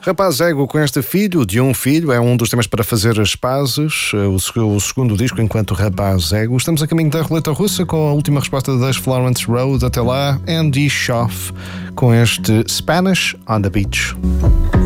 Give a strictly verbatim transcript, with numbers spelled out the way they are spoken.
Rapaz Ego com este Filho de um Filho é um dos temas para fazer as pazes, o, seg- o segundo disco enquanto Rapaz Ego. Estamos a caminho da roleta russa com a última resposta das Florence Road. Até lá, Andy Schaaf com este Spanish on the Beach.